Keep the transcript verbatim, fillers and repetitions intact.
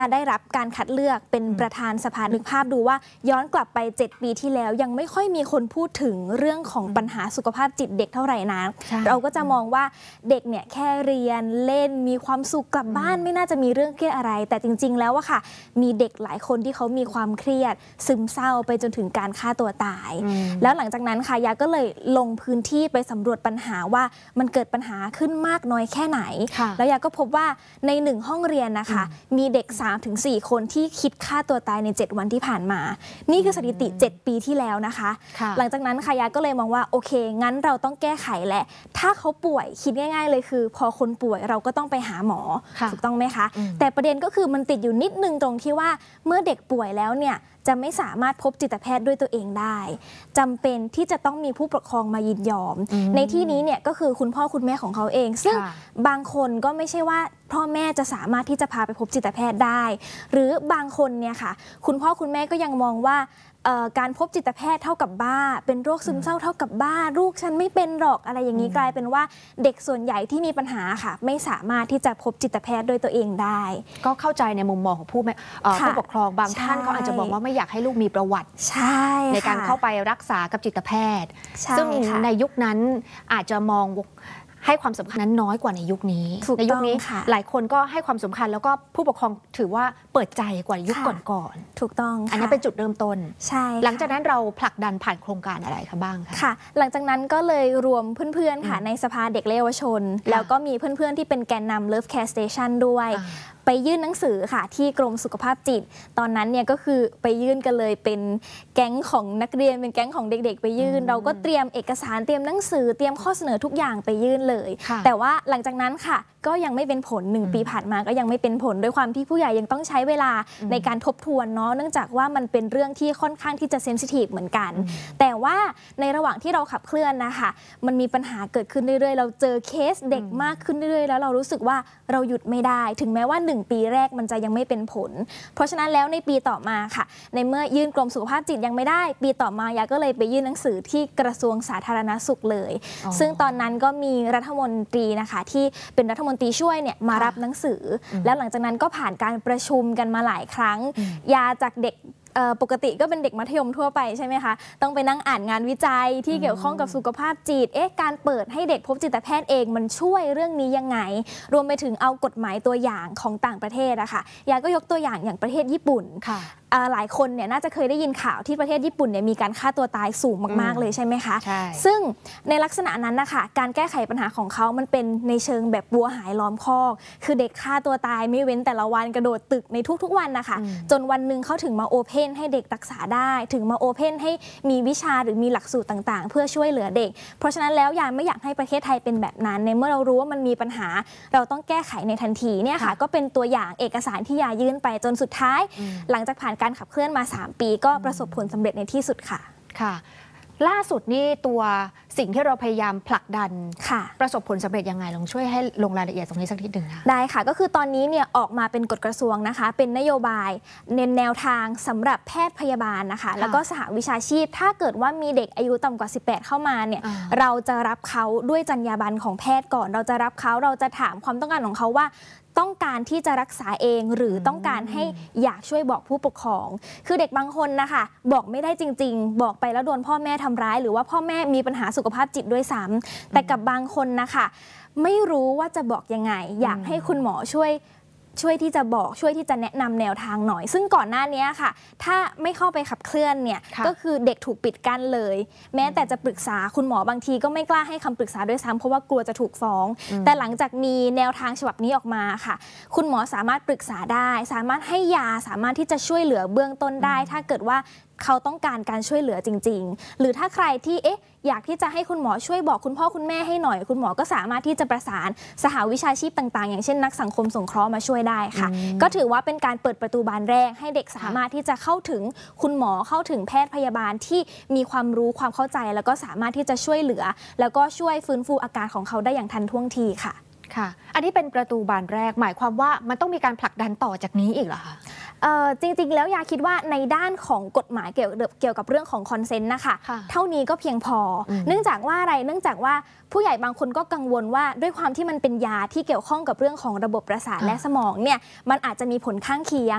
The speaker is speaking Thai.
ได้รับการคัดเลือกเป็นประธานสภานึกภาพดูว่าย้อนกลับไปเจ็ดปีที่แล้วยังไม่ค่อยมีคนพูดถึงเรื่องของปัญหาสุขภาพจิตเด็กเท่าไหร่นะเราก็จะมองว่าเด็กเนี่ยแค่เรียนเล่นมีความสุขกลับบ้านไม่น่าจะมีเรื่องเครียดอะไรแต่จริงๆแล้วอะค่ะมีเด็กหลายคนที่เขามีความเครียดซึมเศร้าไปจนถึงการฆ่าตัวตายแล้วหลังจากนั้นค่ะยาก็เลยลงพื้นที่ไปสำรวจปัญหาว่ามันเกิดปัญหาขึ้นมากน้อยแค่ไหนแล้วยาก็พบว่าในหนึ่งห้องเรียนนะคะมีเด็กสามถึงสี่ คนที่คิดฆ่าตัวตายในเจ็ดวันที่ผ่านมานี่คือสถิติเจ็ดปีที่แล้วนะคะหลังจากนั้นค่ะยาก็เลยมองว่าโอเคงั้นเราต้องแก้ไขแหละถ้าเขาป่วยคิดง่ายๆเลยคือพอคนป่วยเราก็ต้องไปหาหมอถูกต้องไหมคะแต่ประเด็นก็คือมันติดอยู่นิดนึงตรงที่ว่าเมื่อเด็กป่วยแล้วเนี่ยจะไม่สามารถพบจิตแพทย์ด้วยตัวเองได้จำเป็นที่จะต้องมีผู้ปกครองมายินยอมในที่นี้เนี่ยก็คือคุณพ่อคุณแม่ของเขาเองซึ่งบางคนก็ไม่ใช่ว่าพ่อแม่จะสามารถที่จะพาไปพบจิตแพทย์ได้หรือบางคนเนี่ยค่ะคุณพ่อคุณแม่ก็ยังมองว่าการพบจิตแพทย์เท่ากับบ้าเป็นโรคซึมเศร้าเท่ากับบ้าลูกฉันไม่เป็นหรอกอะไรอย่างนี้กลายเป็นว่าเด็กส่วนใหญ่ที่มีปัญหาค่ะไม่สามารถที่จะพบจิตแพทย์ด้วยตัวเองได้ก็เข้าใจในมุมมองของผู้ผู้ปกครองบางท่านเขาอาจจะบอกว่าไม่อยากให้ลูกมีประวัติใช่ในการเข้าไปรักษากับจิตแพทย์ซึ่งในยุคนั้นอาจจะมองให้ความสำคัญนั้นน้อยกว่าในยุคนี้ในยุคนี้หลายคนก็ให้ความสำคัญแล้วก็ผู้ปกครองถือว่าเปิดใจกว่ายุคก่อนๆถูกต้องอันนี้เป็นจุดเริ่มต้นใช่หลังจากนั้นเราผลักดันผ่านโครงการอะไรคะบ้างคะค่ะหลังจากนั้นก็เลยรวมเพื่อนๆค่ะในสภาเด็กและเยาวชนแล้วก็มีเพื่อนๆที่เป็นแกนนำ Love Care Station ด้วยไปยื่นหนังสือค่ะที่กรมสุขภาพจิตตอนนั้นเนี่ยก็คือไปยื่นกันเลยเป็นแก๊งของนักเรียนเป็นแก๊งของเด็กๆไปยื่นเราก็เตรียมเอกสารเตรียมหนังสือเตรียมข้อเสนอทุกอย่างไปยื่นเลยแต่ว่าหลังจากนั้นค่ะก็ยังไม่เป็นผลหนึ่งปีผ่านมาก็ยังไม่เป็นผลด้วยความที่ผู้ใหญ่ยังต้องใช้เวลาในการทบทวนเนาะเนื่องจากว่ามันเป็นเรื่องที่ค่อนข้างที่จะเซนซิทีฟเหมือนกันแต่ว่าในระหว่างที่เราขับเคลื่อนนะคะมันมีปัญหาเกิดขึ้นเรื่อยๆเราเจอเคสเด็กมากขึ้นเรื่อยๆแล้วเรารู้สึกว่าเราหยุดไม่ได้ถึงแม้ว่าหนึ่งปีแรกมันจะยังไม่เป็นผลเพราะฉะนั้นแล้วในปีต่อมาค่ะในเมื่อยื่นกรมสุขภาพจิตยังไม่ได้ปีต่อมายาก็เลยไปยื่นหนังสือที่กระทรวงสาธารณสุขเลยซึ่งตอนนั้นก็มีรัฐมนตรีนะคะที่เป็นรัฐมนตรีช่วยเนี่ยมารับหนังสือแล้วหลังจากนั้นก็ผ่านการประชุมกันมาหลายครั้งยาจากเด็กปกติก็เป็นเด็กมัธยมทั่วไปใช่ไหมคะต้องไปนั่งอ่านงานวิจัยที่เกี่ยวข้องกับสุขภาพจิตเอ๊ะการเปิดให้เด็กพบจิตแพทย์เองมันช่วยเรื่องนี้ยังไงรวมไปถึงเอากฎหมายตัวอย่างของต่างประเทศอะค่ะยาก็ยกตัวอย่างอย่างประเทศญี่ปุ่นหลายคนเนี่ยน่าจะเคยได้ยินข่าวที่ประเทศญี่ปุ่นเนี่ยมีการฆ่าตัวตายสูงมากๆเลยใช่ไหมคะซึ่งในลักษณะนั้นนะคะการแก้ไขปัญหาของเขามันเป็นในเชิงแบบวัวหายล้อมคอกคือเด็กฆ่าตัวตายไม่เว้นแต่ละวันกระโดดตึกในทุกๆวันนะคะจนวันหนึ่งเขาถึงมาโอเพนให้เด็กรักษาได้ถึงมาโอเพนให้มีวิชาหรือมีหลักสูตรต่างๆเพื่อช่วยเหลือเด็กเพราะฉะนั้นแล้วยาไม่อยากให้ประเทศไทยเป็นแบบนั้นในเมื่อเรารู้ว่ามันมีปัญหาเราต้องแก้ไขในทันทีเนี่ยค่ะก็เป็นตัวอย่างเอกสารที่ยายื่นไปจนสุดท้ายหลังจากผ่านการขับเคลื่อนมาสามปีก็ประสบผลสำเร็จในที่สุดค่ะค่ะล่าสุดนี่ตัวสิ่งที่เราพยายามผลักดันประสบผลสำเร็จยังไงลองช่วยให้ลงรายละเอียดตรงนี้สักนิดหนึ่งค่ะได้ค่ะก็คือตอนนี้เนี่ยออกมาเป็นกฎกระทรวงนะคะเป็นนโยบายเน้นแนวทางสำหรับแพทย์พยาบาลนะคะแล้วก็สหวิชาชีพถ้าเกิดว่ามีเด็กอายุต่ำกว่าสิบแปดเข้ามาเนี่ยเราจะรับเขาด้วยจรรยาบรรณของแพทย์ก่อนเราจะรับเขาเราจะถามความต้องการของเขาว่าต้องการที่จะรักษาเองหรือต้องการให้อยากช่วยบอกผู้ปกครองคือเด็กบางคนนะคะบอกไม่ได้จริงๆบอกไปแล้วโดนพ่อแม่ทำร้ายหรือว่าพ่อแม่มีปัญหาสุขภาพจิตด้วยซ้ำแต่กับบางคนนะคะไม่รู้ว่าจะบอกยังไงอยากให้คุณหมอช่วยช่วยที่จะบอกช่วยที่จะแนะนำแนวทางหน่อยซึ่งก่อนหน้านี้ค่ะถ้าไม่เข้าไปขับเคลื่อนเนี่ยก็คือเด็กถูกปิดกั้นเลยแม้แต่จะปรึกษาคุณหมอบางทีก็ไม่กล้าให้คำปรึกษาด้วยซ้ำเพราะว่ากลัวจะถูกฟ้องแต่หลังจากมีแนวทางฉบับนี้ออกมาค่ะคุณหมอสามารถปรึกษาได้สามารถให้ยาสามารถที่จะช่วยเหลือเบื้องต้นได้ถ้าเกิดว่าเขาต้องการการช่วยเหลือจริงๆหรือถ้าใครที่เอ๊ะอยากที่จะให้คุณหมอช่วยบอกคุณพ่อคุณแม่ให้หน่อยคุณหมอก็สามารถที่จะประสานสหวิชาชีพต่างๆอย่างเช่นนักสังคมสงเคราะห์มาช่วยได้ค่ะก็ถือว่าเป็นการเปิดประตูบานแรกให้เด็กสามารถที่จะเข้าถึงคุณหมอเข้าถึงแพทย์พยาบาลที่มีความรู้ความเข้าใจแล้วก็สามารถที่จะช่วยเหลือแล้วก็ช่วยฟื้นฟูอาการของเขาได้อย่างทันท่วงทีค่ะค่ะอันนี้เป็นประตูบานแรกหมายความว่ามันต้องมีการผลักดันต่อจากนี้อีกเหรอคะจริงๆแล้วยาคิดว่าในด้านของกฎหมายเกี่ยวเกี่ยวกับเรื่องของคอนเซนต์นะคะเท่านี้ก็เพียงพอเนื่องจากว่าอะไรเนื่องจากว่าผู้ใหญ่บางคนก็กังวลว่าด้วยความที่มันเป็นยาที่เกี่ยวข้องกับเรื่องของระบบประสาทและสมองเนี่ยมันอาจจะมีผลข้างเคียง